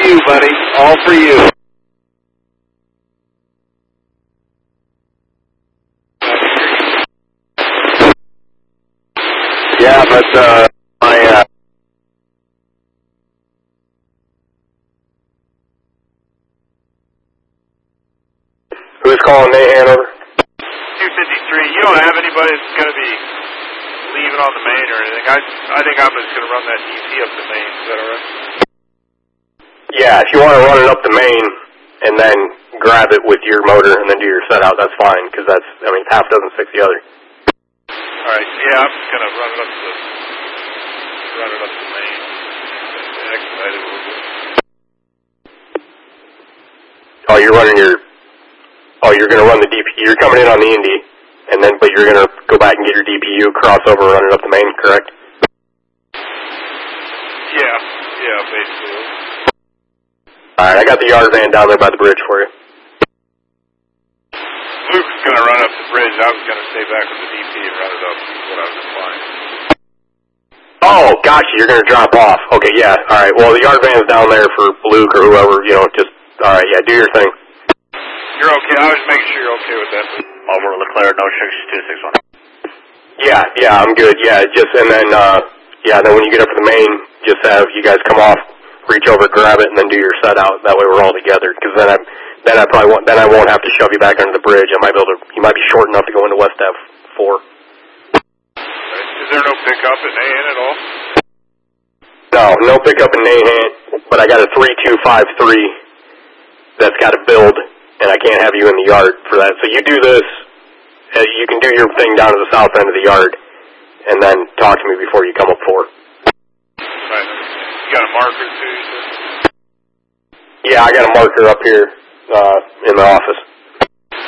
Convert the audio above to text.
you, buddy. All for you. Yeah, but my who's calling Nate Hanover? 253. You don't have anybody that's going to be leaving on the main or anything. I think I'm just going to run that DP up the main. Is that all right? Yeah, if you want to run it up the main and then grab it with your motor and then do your set out, that's fine, because that's, I mean, half doesn't fix the other. All right. Yeah, I'm just going to run it up the main. Expedite it a little bit. Oh, you're going to run the DP. You're coming in on the Indy, and then, but you're going to go back and get your DPU, cross over, run it up the main, correct? Yeah, basically. Alright, I got the yard van down there by the bridge for you. Luke's going to run up the bridge. I was going to stay back with the DP and run it up, is what I was implying. Oh, gotcha, you're going to drop off. Okay, yeah, alright. Well, the yard van's down there for Luke or whoever, you know, just, alright, yeah, do your thing. You're okay. I was making sure you're okay with that. Over Leclerc, no 6261. Yeah, I'm good, yeah, just, and then, then when you get up to the main, just have you guys come off, reach over, grab it, and then do your set out. That way we're all together, because then I won't have to shove you back under the bridge. You might be short enough to go into West Ave 4. Is there no pickup at Nahan at all? No pickup in Nahan, but I got a 3253 that's got to build, and I can't have you in the yard for that. So you do this, you can do your thing down to the south end of the yard, and then talk to me before you come up 4. Right. You got a marker too, you said? Yeah, I got a marker up here in the office.